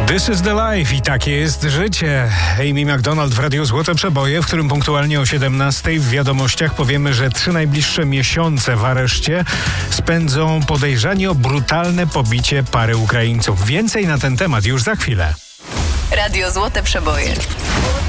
This is the life i takie jest życie. Amy McDonald w Radiu Złote Przeboje, w którym punktualnie o 17:00 w wiadomościach powiemy, że 3 najbliższe miesiące w areszcie spędzą podejrzani o brutalne pobicie pary Ukraińców. Więcej na ten temat już za chwilę. Radio Złote Przeboje.